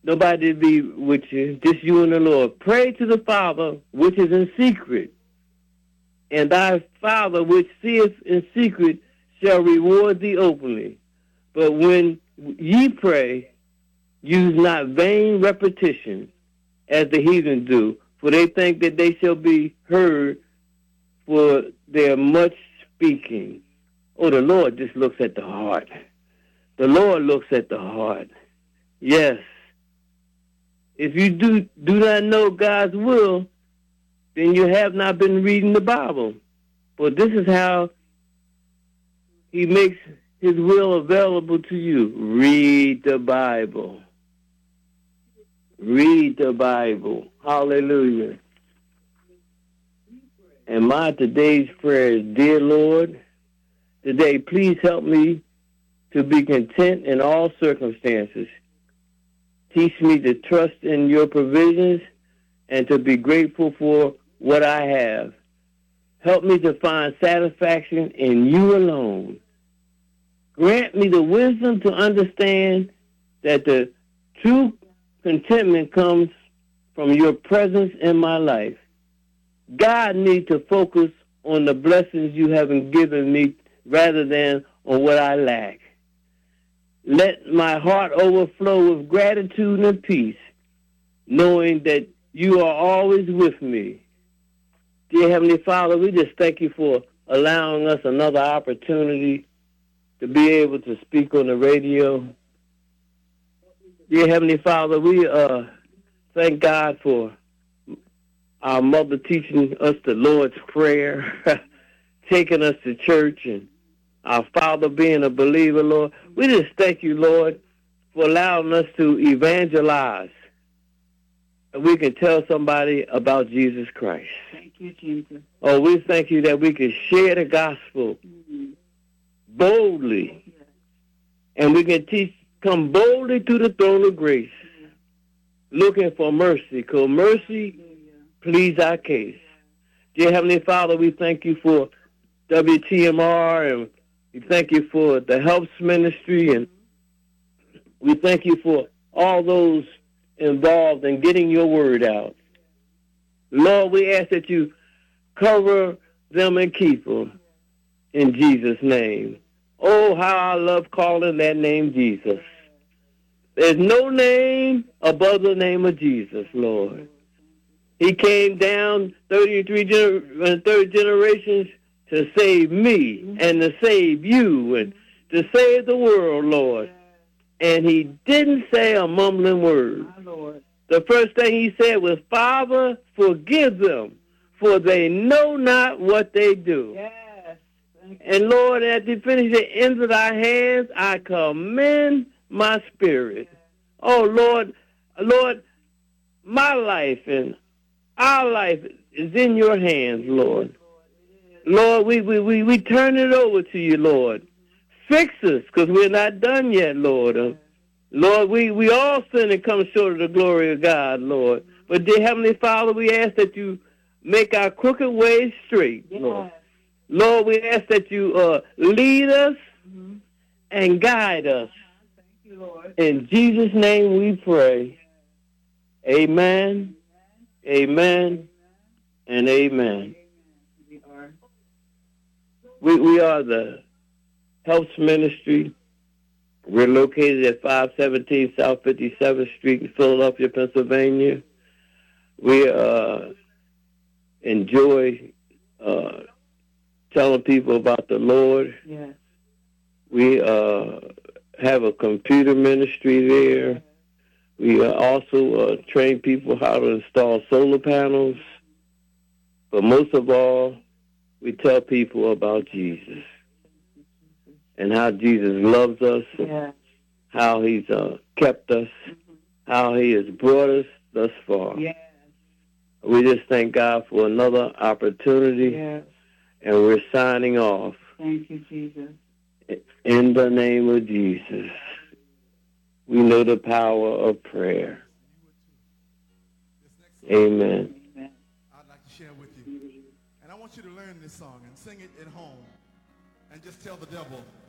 Nobody be with you, just you and the Lord. Pray to the Father which is in secret, and thy Father which seeth in secret shall reward thee openly. But when ye pray, use not vain repetitions, as the heathen do, for they think that they shall be heard for their much speaking. Oh, the Lord just looks at the heart. The Lord looks at the heart. Yes. If you do not know God's will, then you have not been reading the Bible. But this is how he makes his will available to you. Read the Bible. Read the Bible. Hallelujah. And my today's prayer is, dear Lord, today please help me to be content in all circumstances. Teach me to trust in your provisions and to be grateful for what I have. Help me to find satisfaction in you alone. Grant me the wisdom to understand that the true contentment comes from your presence in my life. God needs to focus on the blessings you haven't given me rather than on what I lack. Let my heart overflow with gratitude and peace, knowing that you are always with me. Dear Heavenly Father, we just thank you for allowing us another opportunity to be able to speak on the radio. Dear Heavenly Father, we thank God for our mother teaching us the Lord's Prayer, taking us to church, and our father being a believer, Lord. We just thank you, Lord, for allowing us to evangelize. And we can tell somebody about Jesus Christ. Thank you, Jesus. Oh, we thank you that we can share the gospel boldly. Yes. And we can come boldly to the throne of grace, looking for mercy, because mercy please our case. Dear Heavenly Father, we thank you for WTMR, and we thank you for the Helps Ministry, and we thank you for all those involved in getting your word out. Lord, we ask that you cover them and keep them in Jesus' name. Oh, how I love calling that name Jesus. There's no name above the name of Jesus, Lord. He came down 33 generations to save me and to save you and to save the world, Lord. And he didn't say a mumbling word. The first thing he said was, Father, forgive them, for they know not what they do. Yes. And Lord, as you finish the ends of thy hands, I commend my spirit. Oh, Lord, my life and our life is in your hands, Lord. Lord, we turn it over to you, Lord. Fix us, because we're not done yet, Lord. Lord, we all sin and come short of the glory of God, Lord. But, dear Heavenly Father, we ask that you make our crooked ways straight, Lord. Lord, we ask that you lead us and guide us. Thank you, Lord. In Jesus' name we pray. Amen, amen, and amen. We are the Helps Ministry. We're located at 517 South 57th Street in Philadelphia, Pennsylvania. We enjoy telling people about the Lord. Yes. We have a computer ministry there. We also train people how to install solar panels. But most of all, we tell people about Jesus and how Jesus loves us, how he's kept us, how he has brought us thus far. Yes. We just thank God for another opportunity, Yes. and we're signing off. Thank you, Jesus. In the name of Jesus, we know the power of prayer. Amen. I'd like to share with you. And I want you to learn this song and sing it at home and just tell the devil,